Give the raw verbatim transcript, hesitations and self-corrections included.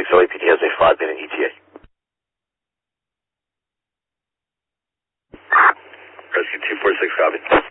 L A P D has a five minute E T A. Rescue two four six, copy.